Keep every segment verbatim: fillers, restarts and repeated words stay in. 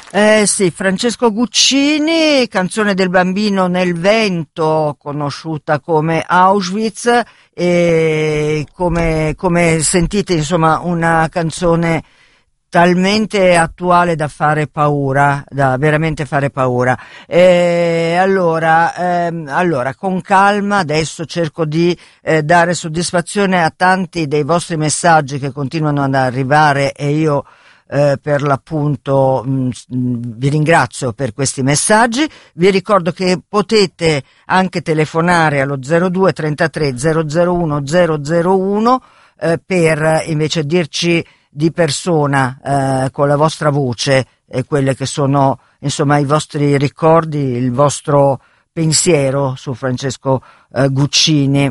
Eh sì, Francesco Guccini, Canzone del bambino nel vento, conosciuta come Auschwitz, e come, come sentite, insomma, una canzone talmente attuale da fare paura, da veramente fare paura. E allora, ehm, allora, con calma, adesso cerco di eh, dare soddisfazione a tanti dei vostri messaggi che continuano ad arrivare, e io Eh, per l'appunto mh, vi ringrazio per questi messaggi. Vi ricordo che potete anche telefonare allo zero due trentatré zero zero uno zero zero uno eh, per invece dirci di persona eh, con la vostra voce e quelle che sono insomma i vostri ricordi, il vostro pensiero su Francesco eh, Guccini.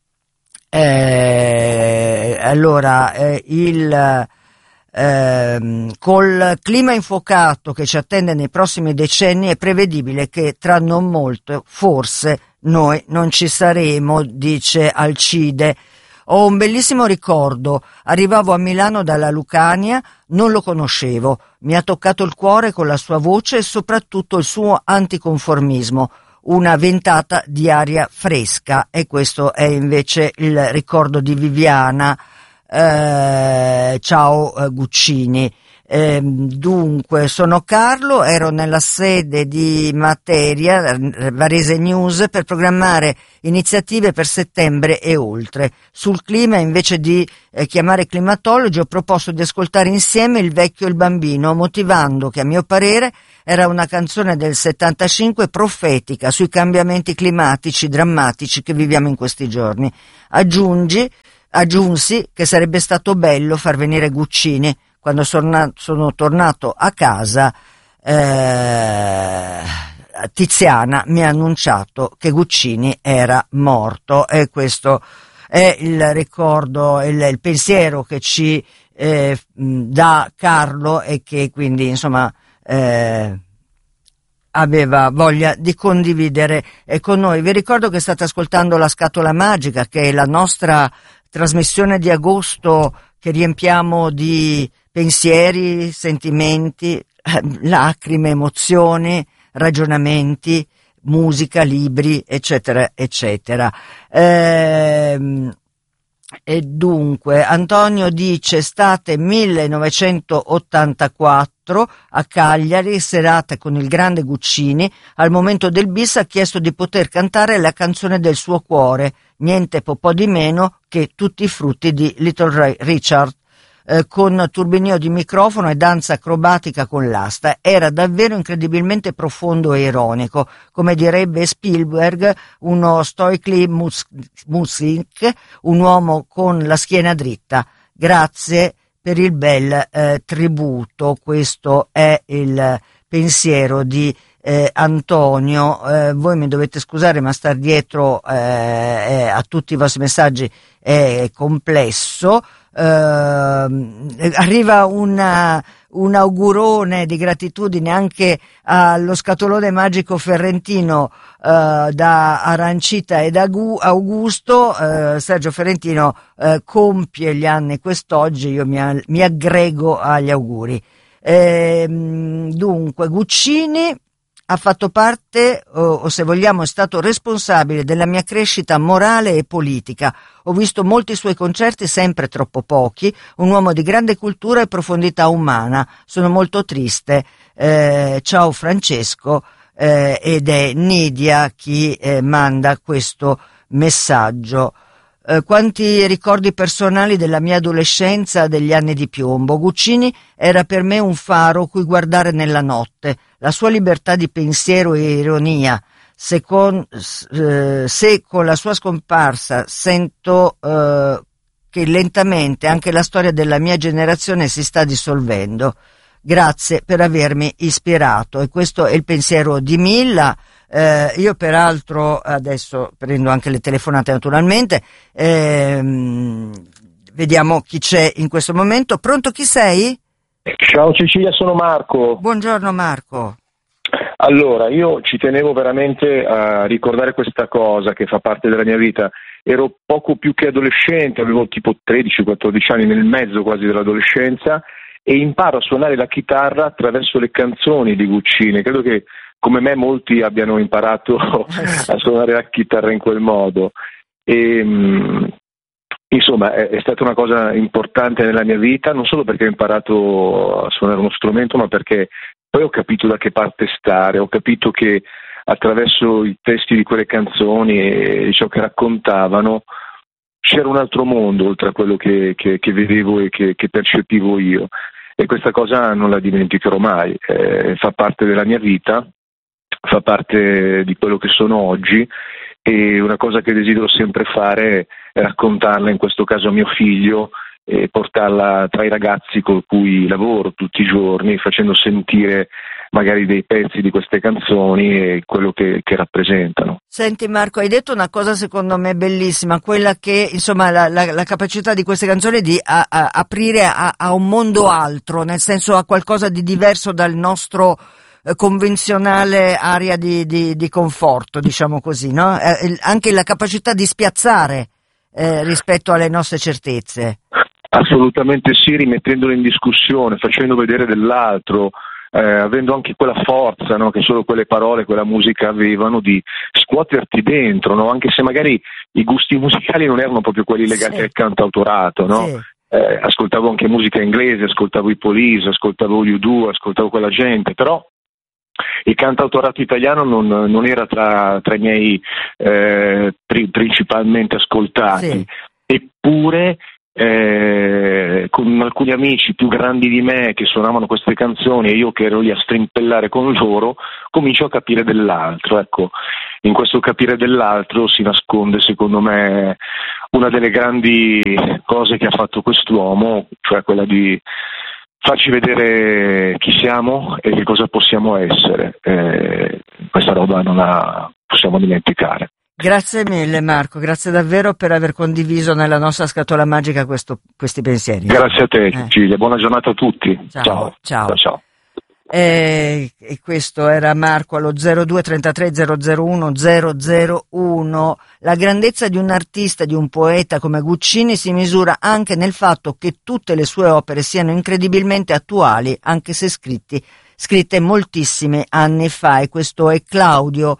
Eh, allora eh, il Eh, col clima infuocato che ci attende nei prossimi decenni è prevedibile che tra non molto forse noi non ci saremo, dice Alcide. Ho un bellissimo ricordo, arrivavo a Milano dalla Lucania, non lo conoscevo, mi ha toccato il cuore con la sua voce e soprattutto il suo anticonformismo, una ventata di aria fresca, e questo è invece il ricordo di Viviana. Eh, ciao eh, Guccini. Eh, dunque, sono Carlo, ero nella sede di Materia, Varese News, per programmare iniziative per settembre e oltre. Sul clima, invece di eh, chiamare climatologi, ho proposto di ascoltare insieme Il vecchio e il bambino, motivando che a mio parere era una canzone del settantacinque profetica sui cambiamenti climatici drammatici che viviamo in questi giorni. Aggiungi Aggiunsi che sarebbe stato bello far venire Guccini. Quando sono, sono tornato a casa, eh, Tiziana mi ha annunciato che Guccini era morto, e questo è il ricordo, il, il pensiero che ci eh, dà Carlo, e che quindi insomma eh, aveva voglia di condividere eh, con noi. Vi ricordo che state ascoltando La Scatola Magica, che è la nostra trasmissione di agosto che riempiamo di pensieri, sentimenti, eh, lacrime, emozioni, ragionamenti, musica, libri, eccetera, eccetera. Ehm, E dunque, Antonio dice: estate millenovecentottantaquattro a Cagliari, serata con il grande Guccini. Al momento del bis ha chiesto di poter cantare la canzone del suo cuore, niente po' po' di meno che Tutti i frutti di Little Richard, eh, con turbinio di microfono e danza acrobatica con l'asta. Era davvero incredibilmente profondo e ironico, come direbbe Spielberg, uno stoically mus- music, un uomo con la schiena dritta. Grazie per il bel eh, tributo. Questo è il pensiero di eh, Antonio. Eh, voi mi dovete scusare, ma star dietro eh, a tutti i vostri messaggi è complesso. Uh, arriva una, un augurone di gratitudine anche allo scatolone magico ferrentino uh, da Arancita e da Augusto. uh, Sergio Ferrentino uh, compie gli anni quest'oggi, io mi, mi aggrego agli auguri. E, dunque, Guccini ha fatto parte, o, o se vogliamo è stato responsabile della mia crescita morale e politica. Ho visto molti suoi concerti, sempre troppo pochi, un uomo di grande cultura e profondità umana. Sono molto triste. Eh, ciao Francesco, eh, ed è Nidia chi eh, manda questo messaggio. Eh, quanti ricordi personali della mia adolescenza, degli anni di piombo. Guccini era per me un faro cui guardare nella notte. La sua libertà di pensiero e ironia, se con, eh, se con la sua scomparsa sento eh, che lentamente anche la storia della mia generazione si sta dissolvendo. Grazie per avermi ispirato. E questo è il pensiero di Milla. Eh, io peraltro adesso prendo anche le telefonate naturalmente. Ehm, vediamo chi c'è in questo momento. Pronto, chi sei? Ciao Cecilia, sono Marco. Buongiorno Marco. Allora, io ci tenevo veramente a ricordare questa cosa che fa parte della mia vita. Ero poco più che adolescente, avevo tipo tredici quattordici anni, nel mezzo quasi dell'adolescenza, e imparo a suonare la chitarra attraverso le canzoni di Guccini. Credo che come me molti abbiano imparato a suonare la chitarra in quel modo. E, insomma, è, è stata una cosa importante nella mia vita, non solo perché ho imparato a suonare uno strumento, ma perché poi ho capito da che parte stare, ho capito che attraverso i testi di quelle canzoni e ciò che raccontavano c'era un altro mondo oltre a quello che, che, che vedevo e che, che percepivo io, e questa cosa non la dimenticherò mai, eh, fa parte della mia vita, fa parte di quello che sono oggi, e una cosa che desidero sempre fare è raccontarla, in questo caso a mio figlio, e portarla tra i ragazzi con cui lavoro tutti i giorni, facendo sentire magari dei pezzi di queste canzoni e quello che, che rappresentano. Senti Marco, hai detto una cosa secondo me bellissima, quella che insomma la, la, la capacità di queste canzoni di a, a, aprire a, a un mondo altro, nel senso a qualcosa di diverso dal nostro eh, convenzionale area di, di, di conforto, diciamo così, no? Eh, anche la capacità di spiazzare eh, rispetto alle nostre certezze. Assolutamente sì, rimettendolo in discussione, facendo vedere dell'altro, eh, avendo anche quella forza, no, che solo quelle parole, quella musica avevano, di scuoterti dentro, no? Anche se magari i gusti musicali non erano proprio quelli legati sì. al cantautorato, no? Sì. Eh, ascoltavo anche musica inglese, ascoltavo i Police, ascoltavo gli U due, ascoltavo quella gente, però il cantautorato italiano non, non era tra, tra i miei eh, pri- principalmente ascoltati, sì. Eppure Eh, con alcuni amici più grandi di me che suonavano queste canzoni e io che ero lì a strimpellare con loro, comincio a capire dell'altro. Ecco, in questo capire dell'altro si nasconde, secondo me, una delle grandi cose che ha fatto quest'uomo, cioè quella di farci vedere chi siamo e che cosa possiamo essere. Eh, questa roba non la possiamo dimenticare. Grazie mille Marco, grazie davvero per aver condiviso nella nostra scatola magica questo, questi pensieri. Grazie a te eh. Cecilia, buona giornata a tutti. Ciao. Ciao. Ciao. ciao, ciao. E, e questo era Marco allo zero due trentatré zero zero uno zero zero uno. La grandezza di un artista, di un poeta come Guccini si misura anche nel fatto che tutte le sue opere siano incredibilmente attuali, anche se scritti, scritte moltissimi anni fa. E questo è Claudio.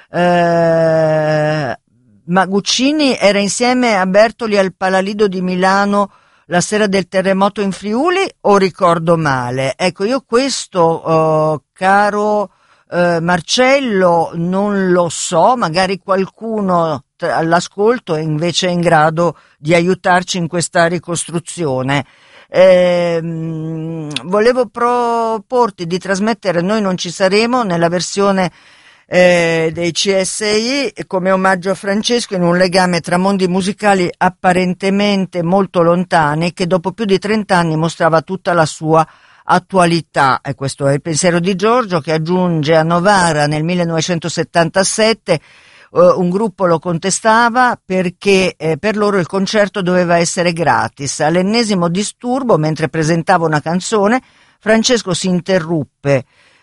Eh, ma Guccini era insieme a Bertoli al Palalido di Milano la sera del terremoto in Friuli o ricordo male? Ecco, io questo eh, caro eh, Marcello non lo so, magari qualcuno t- all'ascolto è invece in grado di aiutarci in questa ricostruzione. Eh, volevo proporti di trasmettere Noi non ci saremo nella versione Eh, dei C S I come omaggio a Francesco, in un legame tra mondi musicali apparentemente molto lontani che dopo più di trent'anni mostrava tutta la sua attualità. E questo è il pensiero di Giorgio, che aggiunge: a Novara nel millenovecentosettantasette eh, un gruppo lo contestava perché eh, per loro il concerto doveva essere gratis. All'ennesimo disturbo, mentre presentava una canzone, Francesco si interruppe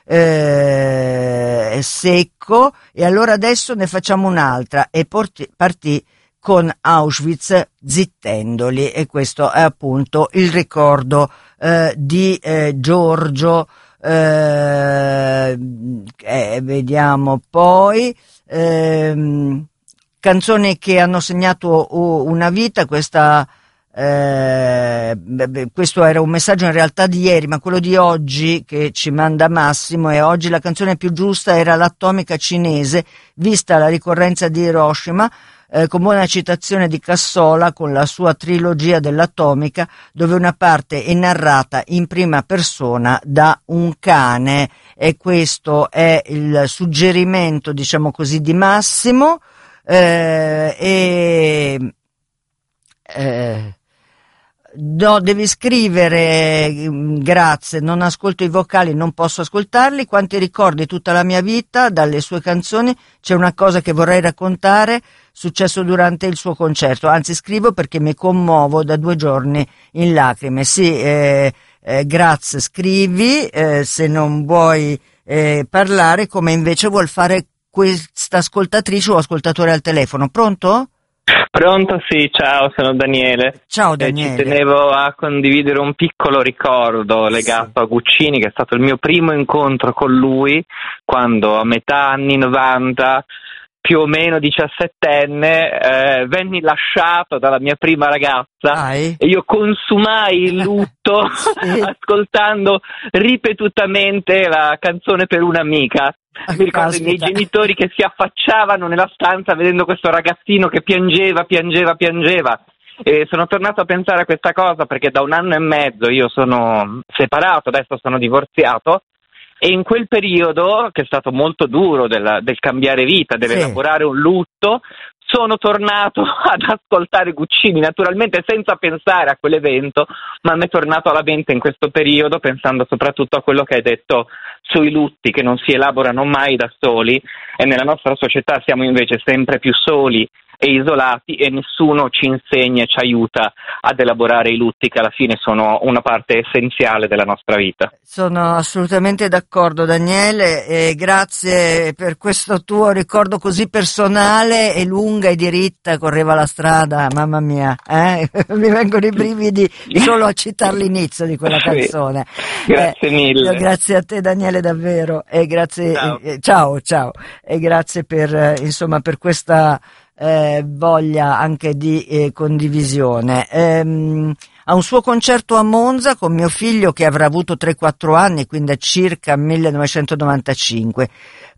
Eh, secco, e allora adesso ne facciamo un'altra, e porti, partì con Auschwitz zittendoli. E questo è appunto il ricordo eh, di eh, Giorgio. Eh, eh, vediamo poi eh, canzoni che hanno segnato una vita. Questa Eh, beh, questo era un messaggio in realtà di ieri, ma quello di oggi che ci manda Massimo è: oggi la canzone più giusta era l'atomica cinese, vista la ricorrenza di Hiroshima, eh, con buona citazione di Cassola con la sua trilogia dell'atomica, dove una parte è narrata in prima persona da un cane. E questo è il suggerimento, diciamo così, di Massimo. eh, e eh, No, devi scrivere: grazie, non ascolto i vocali, non posso ascoltarli. Quanti ricordi tutta la mia vita dalle sue canzoni. C'è una cosa che vorrei raccontare, successo durante il suo concerto. Anzi, scrivo perché mi commuovo da due giorni in lacrime. Sì, eh, eh, grazie, scrivi eh, se non vuoi eh, parlare, come invece vuol fare questa ascoltatrice o ascoltatore al telefono. Pronto? Pronto? Sì, ciao, sono Daniele. Ciao Daniele. Eh, ci tenevo a condividere un piccolo ricordo legato sì. a Guccini, che è stato il mio primo incontro con lui quando a metà anni novanta, più o meno diciassettenne, eh, venni lasciato dalla mia prima ragazza Ai. e io consumai il lutto sì. ascoltando ripetutamente la canzone per un'amica. Mi ricordo Caspita. i miei genitori che si affacciavano nella stanza vedendo questo ragazzino che piangeva, piangeva, piangeva. E sono tornato a pensare a questa cosa perché da un anno e mezzo io sono separato, adesso sono divorziato, e in quel periodo, che è stato molto duro del, del cambiare vita, dell'elaborare sì. un lutto, sono tornato ad ascoltare Guccini, naturalmente senza pensare a quell'evento, ma mi è tornato alla mente in questo periodo, pensando soprattutto a quello che hai detto sui lutti, che non si elaborano mai da soli, e nella nostra società siamo invece sempre più soli e isolati, e nessuno ci insegna e ci aiuta ad elaborare i lutti, che alla fine sono una parte essenziale della nostra vita. Sono assolutamente d'accordo, Daniele, e grazie per questo tuo ricordo così personale e lunga e diritta. Correva la strada, mamma mia, eh? Mi vengono i brividi solo a citare l'inizio di quella canzone. Sì. Grazie eh, mille. Grazie a te, Daniele, davvero, e grazie, ciao, eh, ciao, ciao, e grazie per, eh, insomma, per questa Eh, voglia anche di eh, condivisione. Ehm, a un suo concerto a Monza con mio figlio, che avrà avuto tre quattro anni, quindi a circa millenovecentonovantacinque.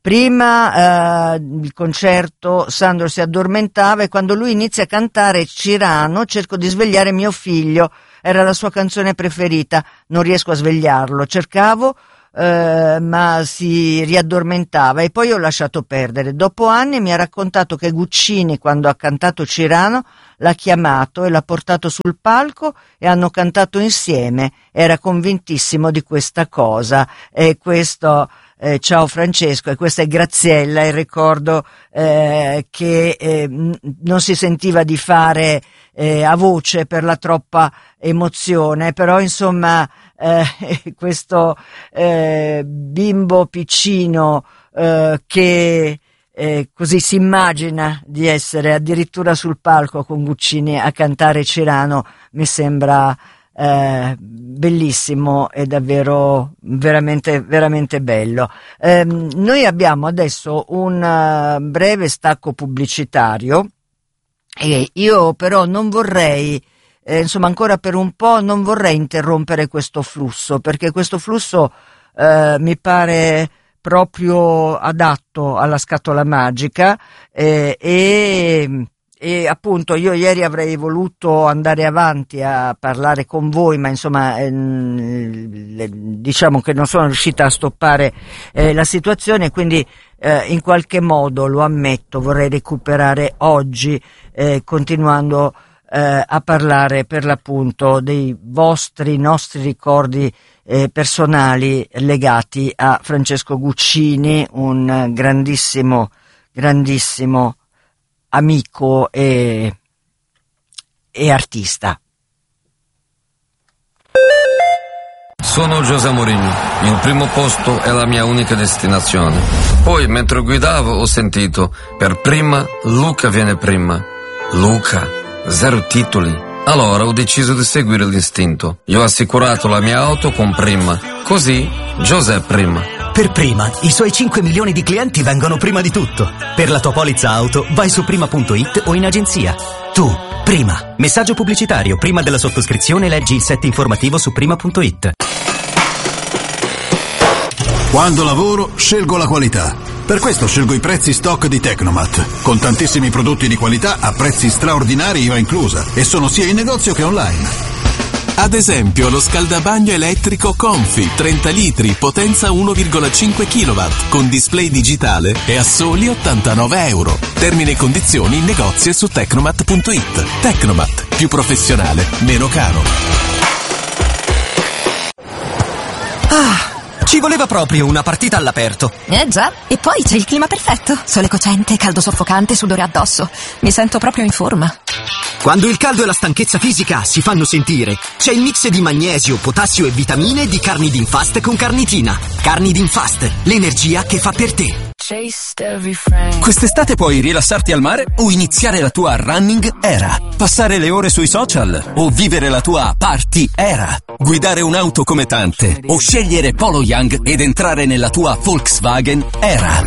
Prima eh, il concerto Sandro si addormentava e quando lui inizia a cantare Cirano cerco di svegliare mio figlio, era la sua canzone preferita, non riesco a svegliarlo, cercavo Uh, ma si riaddormentava e poi ho lasciato perdere. Dopo anni mi ha raccontato che Guccini, quando ha cantato Cirano, l'ha chiamato e l'ha portato sul palco e hanno cantato insieme. Era convintissimo di questa cosa. E questo eh, ciao Francesco, e questa è Graziella, il ricordo eh, che eh, non si sentiva di fare eh, a voce per la troppa emozione, però insomma Eh, questo eh, bimbo piccino eh, che eh, così si immagina di essere addirittura sul palco con Guccini a cantare Cirano mi sembra eh, bellissimo e davvero veramente veramente bello. Eh, noi abbiamo adesso un uh, breve stacco pubblicitario e io però non vorrei Eh, insomma ancora per un po' non vorrei interrompere questo flusso, perché questo flusso eh, mi pare proprio adatto alla scatola magica eh, e, e appunto io ieri avrei voluto andare avanti a parlare con voi, ma insomma eh, diciamo che non sono riuscita a stoppare eh, la situazione, quindi eh, in qualche modo, lo ammetto, vorrei recuperare oggi eh, continuando Eh, a parlare per l'appunto dei vostri, nostri ricordi eh, personali legati a Francesco Guccini, un grandissimo, grandissimo amico e, e artista. Sono José Mourinho, il primo posto è la mia unica destinazione. Poi mentre guidavo ho sentito, per prima Luca viene prima. Luca zero titoli. Allora ho deciso di seguire l'istinto. Io ho assicurato la mia auto con Prima. Così José Prima. Per Prima, i suoi cinque milioni di clienti vengono prima di tutto. Per la tua polizza auto vai su prima punto it o in agenzia. Tu, Prima. Messaggio pubblicitario. Prima della sottoscrizione leggi il set informativo su prima punto it. Quando lavoro scelgo la qualità. Per questo scelgo i prezzi stock di Tecnomat, con tantissimi prodotti di qualità a prezzi straordinari I V A inclusa, e sono sia in negozio che online. Ad esempio lo scaldabagno elettrico Confi, trenta litri, potenza uno virgola cinque chilowatt, con display digitale e a soli ottantanove euro. Termini e condizioni in negozio e su tecnomat punto it. Tecnomat, più professionale, meno caro. Ah! Ci voleva proprio una partita all'aperto. Eh già, e poi c'è il clima perfetto. Sole cocente, caldo soffocante, sudore addosso. Mi sento proprio in forma. Quando il caldo e la stanchezza fisica si fanno sentire, c'è il mix di magnesio, potassio e vitamine di Carnidin Fast con carnitina. Carnidin Fast, l'energia che fa per te. Quest'estate puoi rilassarti al mare o iniziare la tua running era, passare le ore sui social o vivere la tua party era, guidare un'auto come tante o scegliere Polo Young ed entrare nella tua Volkswagen era.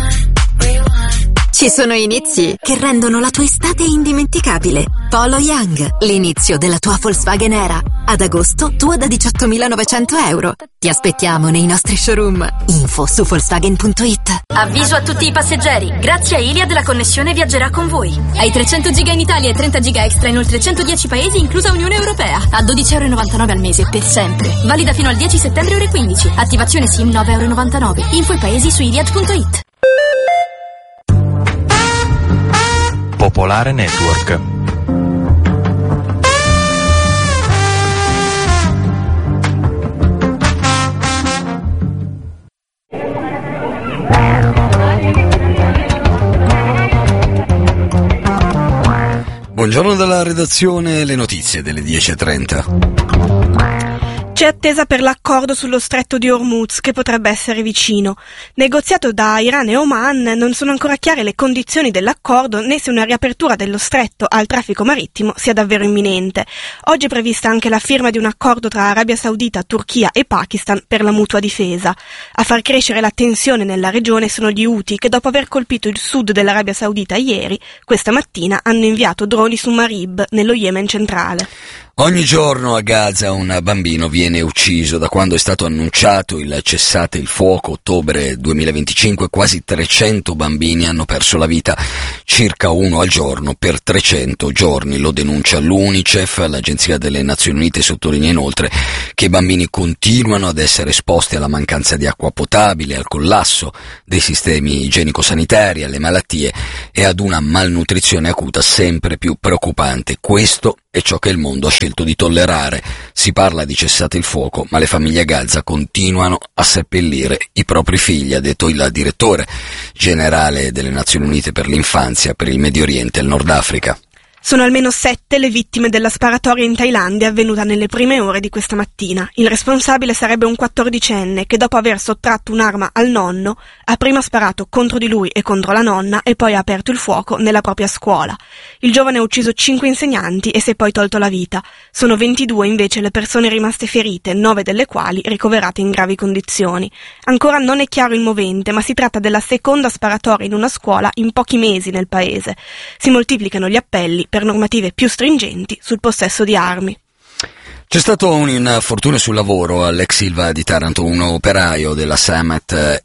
Ci sono inizi che rendono la tua estate indimenticabile. Polo Young, l'inizio della tua Volkswagen era. Ad agosto, tua da diciottomilanovecento euro. Ti aspettiamo nei nostri showroom. Info su Volkswagen punto it. Avviso a tutti i passeggeri. Grazie a Iliad la connessione viaggerà con voi. Hai trecento giga in Italia e trenta giga extra in oltre centodieci paesi, inclusa Unione Europea. A dodici virgola novantanove euro al mese, per sempre. Valida fino al dieci settembre ore quindici. Attivazione SIM nove virgola novantanove euro. Info i paesi su Iliad punto it. Popolare Network. Buongiorno dalla redazione, le notizie delle dieci e trenta. C'è attesa per l'accordo sullo stretto di Hormuz, che potrebbe essere vicino. Negoziato da Iran e Oman, non sono ancora chiare le condizioni dell'accordo né se una riapertura dello stretto al traffico marittimo sia davvero imminente. Oggi è prevista anche la firma di un accordo tra Arabia Saudita, Turchia e Pakistan per la mutua difesa. A far crescere la tensione nella regione sono gli Houthi, che dopo aver colpito il sud dell'Arabia Saudita ieri, questa mattina hanno inviato droni su Marib, nello Yemen centrale. Ogni giorno a Gaza un bambino viene ucciso. Da quando è stato annunciato il cessate il fuoco, ottobre duemilaventicinque, quasi trecento bambini hanno perso la vita, circa uno al giorno per trecento giorni. Lo denuncia l'UNICEF. L'Agenzia delle Nazioni Unite sottolinea inoltre che i bambini continuano ad essere esposti alla mancanza di acqua potabile, al collasso dei sistemi igienico-sanitari, alle malattie e ad una malnutrizione acuta sempre più preoccupante. Questo è ciò che il mondo ha scelto di tollerare. Si parla di cessate il fuoco, ma le famiglie a Gaza continuano a seppellire i propri figli, ha detto il direttore generale delle Nazioni Unite per l'infanzia, per il Medio Oriente e il Nord Africa. Sono almeno sette le vittime della sparatoria in Thailandia avvenuta nelle prime ore di questa mattina. Il responsabile sarebbe un quattordicenne che, dopo aver sottratto un'arma al nonno, ha prima sparato contro di lui e contro la nonna e poi ha aperto il fuoco nella propria scuola. Il giovane ha ucciso cinque insegnanti e si è poi tolto la vita. Sono ventidue invece le persone rimaste ferite, nove delle quali ricoverate in gravi condizioni. Ancora non è chiaro il movente, ma si tratta della seconda sparatoria in una scuola in pochi mesi nel paese. Si moltiplicano gli appelli per normative più stringenti sul possesso di armi. C'è stato un infortunio sul lavoro all'ex Ilva di Taranto. Un operaio della Samet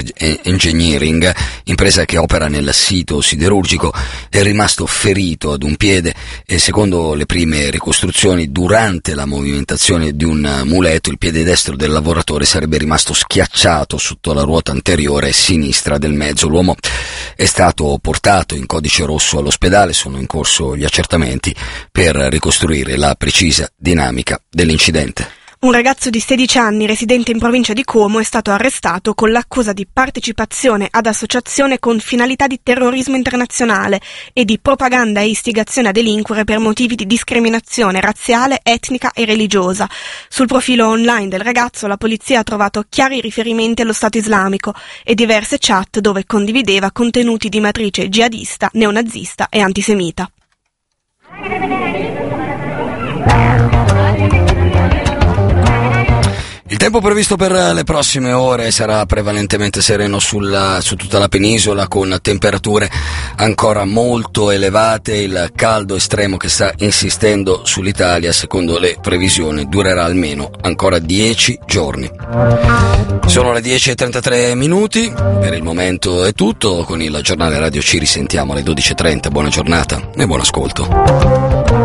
Engineering, impresa che opera nel sito siderurgico, è rimasto ferito ad un piede e, secondo le prime ricostruzioni, durante la movimentazione di un muletto il piede destro del lavoratore sarebbe rimasto schiacciato sotto la ruota anteriore e sinistra del mezzo. L'uomo è stato portato in codice rosso all'ospedale. Sono in corso gli accertamenti per ricostruire la precisa dinamica dell'incidente. Un ragazzo di sedici anni residente in provincia di Como è stato arrestato con l'accusa di partecipazione ad associazione con finalità di terrorismo internazionale e di propaganda e istigazione a delinquere per motivi di discriminazione razziale, etnica e religiosa. Sul profilo online del ragazzo la polizia ha trovato chiari riferimenti allo Stato islamico e diverse chat dove condivideva contenuti di matrice jihadista, neonazista e antisemita. Il tempo previsto per le prossime ore sarà prevalentemente sereno sulla, su tutta la penisola, con temperature ancora molto elevate. Il caldo estremo che sta insistendo sull'Italia, secondo le previsioni, durerà almeno ancora dieci giorni. Sono le dieci e trentatré minuti, per il momento è tutto. Con il giornale radio ci risentiamo alle dodici e trenta. Buona giornata e buon ascolto.